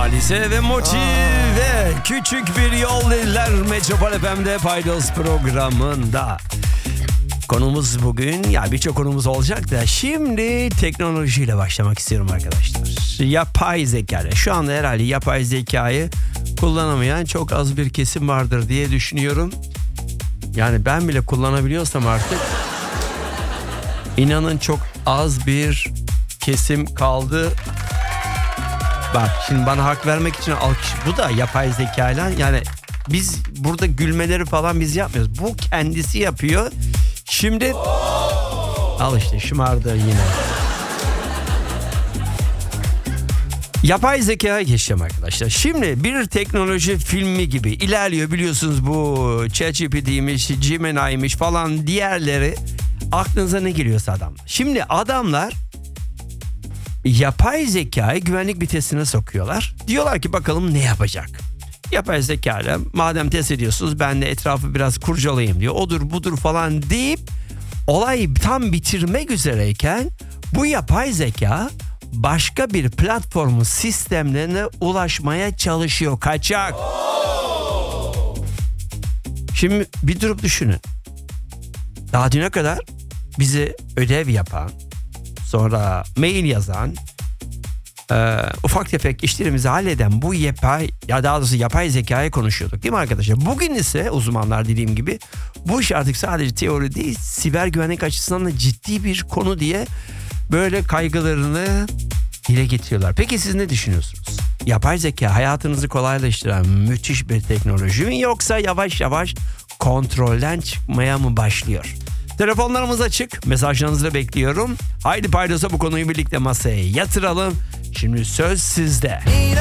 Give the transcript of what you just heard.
Normalize ve motive. Küçük bir yol dediler Metropol FM'de Paydos programında. Konumuz bugün, ya birçok konumuz olacak da şimdi teknolojiyle başlamak istiyorum arkadaşlar. Yapay zeka. Şu anda herhalde yapay zekayı kullanamayan çok az bir kesim vardır diye düşünüyorum. Yani ben bile kullanabiliyorsam artık inanın çok az bir kesim kaldı. Bak şimdi bana hak vermek için alkış. Bu da yapay zekayla, yani biz burada gülmeleri falan biz yapmıyoruz. Bu kendisi yapıyor. Şimdi al işte şımardı yine. Yapay zekaya geçeceğim arkadaşlar. Şimdi bir teknoloji filmi gibi ilerliyor, biliyorsunuz bu ChatGPT'ymiş, Gemini'ymiş falan diğerleri, aklınıza ne geliyorsa adamlar. Şimdi adamlar yapay zekayı güvenlik vitesine sokuyorlar. Diyorlar ki bakalım ne yapacak? Yapay zekayla madem test ediyorsunuz ben de etrafı biraz kurcalayayım diyor. Odur budur falan deyip olayı tam bitirmek üzereyken bu yapay zeka başka bir platformun sistemlerine ulaşmaya çalışıyor. Kaçak. Şimdi bir durup düşünün. Daha düne kadar bize ödev yapan, sonra mail yazan, ufak tefek işlerimizi halleden bu yapay zekayı konuşuyorduk değil mi arkadaşlar? Bugün ise uzmanlar dediğim gibi bu iş artık sadece teori değil, siber güvenlik açısından da ciddi bir konu diye böyle kaygılarını dile getiriyorlar. Peki siz ne düşünüyorsunuz? Yapay zeka hayatınızı kolaylaştıran müthiş bir teknoloji mi, yoksa yavaş yavaş kontrolden çıkmaya mı başlıyor? Telefonlarımız açık. Mesajlarınızı da bekliyorum. Haydi Paydos'a bu konuyu birlikte masaya yatıralım. Şimdi söz sizde.